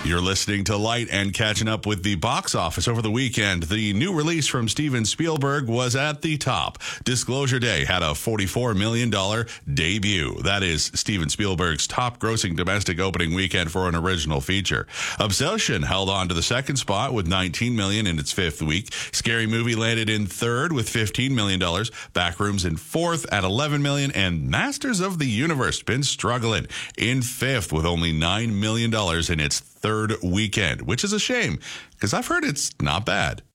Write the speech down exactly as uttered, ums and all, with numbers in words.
You're listening to Light and catching up with the box office over the weekend. The new release from Steven Spielberg was at the top. Disclosure Day had a forty-four million dollars debut. That is Steven Spielberg's top grossing domestic opening weekend for an original feature. Obsession held on to the second spot with nineteen million dollars in its fifth week. Scary Movie landed in third with fifteen million dollars. Backrooms in fourth at eleven million dollars. And Masters of the Universe been struggling in fifth with only nine million dollars in its third weekend, which is a shame because I've heard it's not bad.